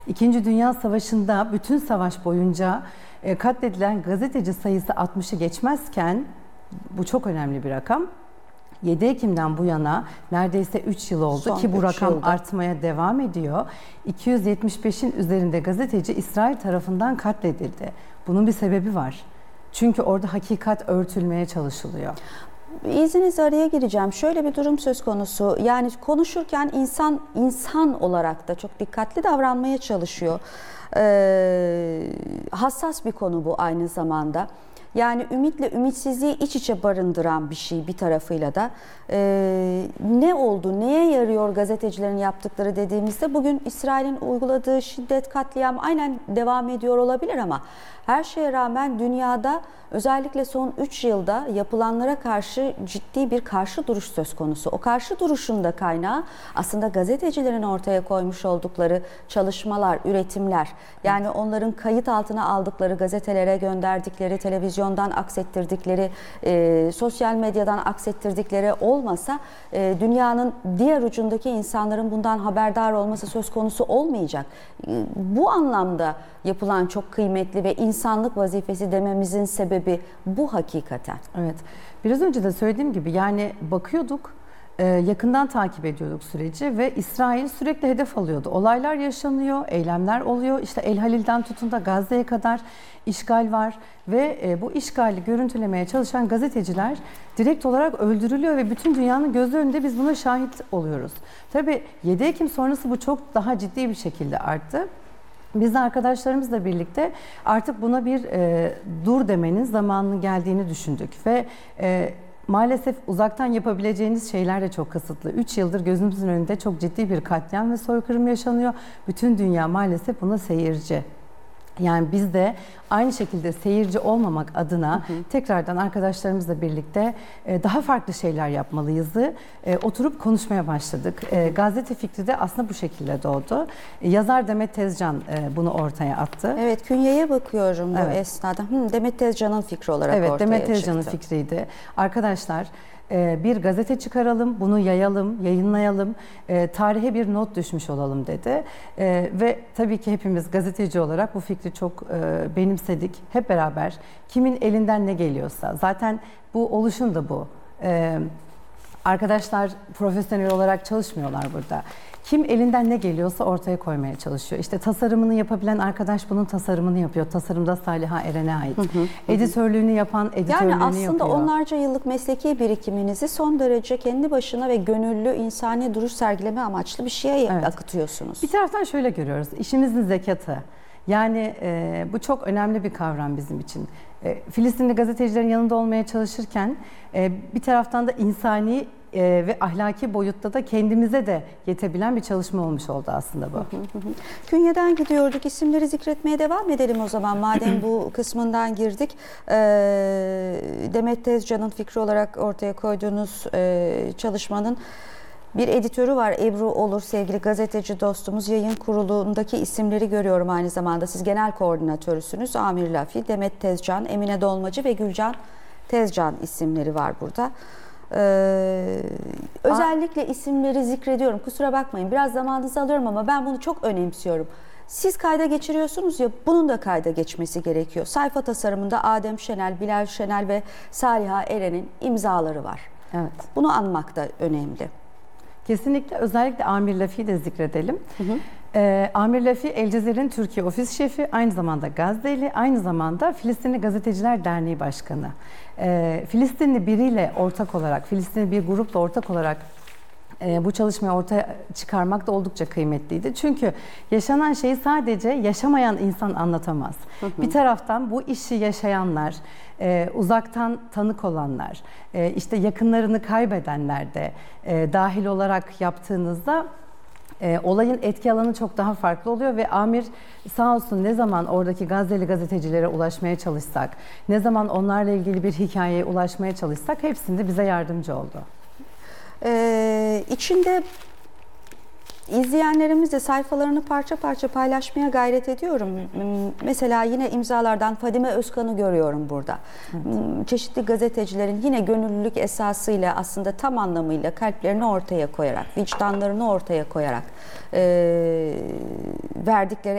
İkinci Dünya Savaşı'nda bütün savaş boyunca katledilen gazeteci sayısı 60'ı geçmezken, bu çok önemli bir rakam. 7 Ekim'den bu yana neredeyse 3 yıl oldu ki bu rakam artmaya devam ediyor. 275'in üzerinde gazeteci İsrail tarafından katledildi. Bunun bir sebebi var. Çünkü orada hakikat örtülmeye çalışılıyor. İzninizle araya gireceğim. Şöyle bir durum söz konusu. Yani konuşurken insan olarak da çok dikkatli davranmaya çalışıyor. Hassas bir konu bu aynı zamanda. Yani ümitle ümitsizliği iç içe barındıran bir şey bir tarafıyla da. Ne oldu, neye yarıyor gazetecilerin yaptıkları dediğimizde bugün İsrail'in uyguladığı şiddet, katliam aynen devam ediyor olabilir ama her şeye rağmen dünyada özellikle son 3 yılda yapılanlara karşı ciddi bir karşı duruş söz konusu. O karşı duruşun da kaynağı aslında gazetecilerin ortaya koymuş oldukları çalışmalar, üretimler. Yani onların kayıt altına aldıkları, gazetelere gönderdikleri, televizyondan aksettirdikleri, sosyal medyadan aksettirdikleri olmasa dünyanın diğer ucundaki insanların bundan haberdar olması söz konusu olmayacak. Bu anlamda yapılan çok kıymetli ve insanlık vazifesi dememizin sebebi bu hakikaten. Evet. Biraz önce de söylediğim gibi yani bakıyorduk, yakından takip ediyorduk süreci ve İsrail sürekli hedef alıyordu. Olaylar yaşanıyor, eylemler oluyor. İşte El Halil'den tutun da Gazze'ye kadar işgal var ve bu işgali görüntülemeye çalışan gazeteciler direkt olarak öldürülüyor ve bütün dünyanın gözü önünde biz buna şahit oluyoruz. Tabii 7 Ekim sonrası bu çok daha ciddi bir şekilde arttı. Biz de arkadaşlarımızla birlikte artık buna bir dur demenin zamanının geldiğini düşündük ve maalesef uzaktan yapabileceğiniz şeyler de çok kısıtlı. 3 yıldır gözümüzün önünde çok ciddi bir katliam ve soykırım yaşanıyor. Bütün dünya maalesef buna seyirci. Yani biz de aynı şekilde seyirci olmamak adına tekrardan arkadaşlarımızla birlikte daha farklı şeyler yapmalıyızı oturup konuşmaya başladık. Gazete fikri de aslında bu şekilde doğdu. Yazar Demet Tezcan bunu ortaya attı. Evet, künyeye bakıyorum bu esnada. Demet Tezcan'ın fikri olarak ortaya çıktı. Evet, Demet Tezcan'ın fikriydi. Arkadaşlar bir gazete çıkaralım, bunu yayalım, yayınlayalım, tarihe bir not düşmüş olalım dedi. Ve tabii ki hepimiz gazeteci olarak bu fikri çok benimsedik. Hep beraber kimin elinden ne geliyorsa, zaten bu oluşum da bu. Arkadaşlar profesyonel olarak çalışmörler burada. Kim elinden ne geliyorsa ortaya koymaya çalışıyor. İşte tasarımını yapabilen arkadaş bunun tasarımını yapıyor. Tasarımda Saliha Eren'e ait. Editörlüğünü yapan editörlüğünü yapıyor. Yani aslında onlarca yıllık mesleki birikiminizi son derece kendi başına ve gönüllü insani duruş sergileme amaçlı bir şeye akıtıyorsunuz. Bir taraftan şöyle görüyoruz. İşimizin zekatı. Yani bu çok önemli bir kavram bizim için. Filistinli gazetecilerin yanında olmaya çalışırken bir taraftan da insani ve ahlaki boyutta da kendimize de yetebilen bir çalışma olmuş oldu aslında bu. Künyeden gidiyorduk. İsimleri zikretmeye devam edelim o zaman. Madem bu kısmından girdik. Demet Tezcan'ın fikri olarak ortaya koyduğunuz çalışmanın bir editörü var, Ebru Olur, sevgili gazeteci dostumuz. Yayın kurulundaki isimleri görüyorum aynı zamanda. Siz genel koordinatörüsünüz. Amir Lafi, Demet Tezcan, Emine Dolmacı ve Gülcan Tezcan isimleri var burada. Özellikle isimleri zikrediyorum. Kusura bakmayın, biraz zamanınızı alıyorum ama ben bunu çok önemsiyorum. Siz kayda geçiriyorsunuz ya, bunun da kayda geçmesi gerekiyor. Sayfa tasarımında Adem Şenel, Bilal Şenel ve Saliha Eren'in imzaları var. Evet. Bunu anmak da önemli. Kesinlikle, özellikle Amir Lafi'yi de zikredelim. Amir Lafi, El Cezire'nin Türkiye ofis şefi, aynı zamanda Gazze'li, aynı zamanda Filistinli Gazeteciler Derneği Başkanı. Filistinli biriyle ortak olarak, Filistinli bir grupla ortak olarak bu çalışmayı ortaya çıkarmak da oldukça kıymetliydi. Çünkü yaşanan şeyi sadece yaşamayan insan anlatamaz. Bir taraftan bu işi yaşayanlar, uzaktan tanık olanlar, işte yakınlarını kaybedenler de dahil olarak yaptığınızda olayın etki alanı çok daha farklı oluyor ve Amir sağ olsun ne zaman oradaki Gazze'li gazetecilere ulaşmaya çalışsak, ne zaman onlarla ilgili bir hikayeye ulaşmaya çalışsak hepsinde bize yardımcı oldu. İçinde izleyenlerimiz de sayfalarını parça parça paylaşmaya gayret ediyorum. Mesela yine imzalardan Fadime Özkan'ı görüyorum burada. Çeşitli gazetecilerin yine gönüllülük esasıyla aslında tam anlamıyla kalplerini ortaya koyarak, vicdanlarını ortaya koyarak verdikleri